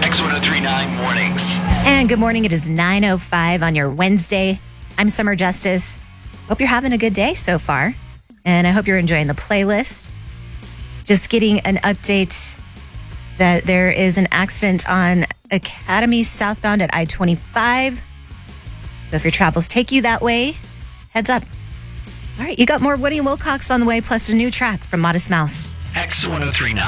X1039 Mornings. And good morning. It is 9:05 on your Wednesday. I'm Summer Justice. Hope you're having a good day so far. And I hope you're enjoying the playlist. Just getting an update that there is an accident on Academy southbound at I-25. So if your travels take you that way, heads up. All right, you got more Woody and Wilcox on the way, plus a new track from Modest Mouse. X1039.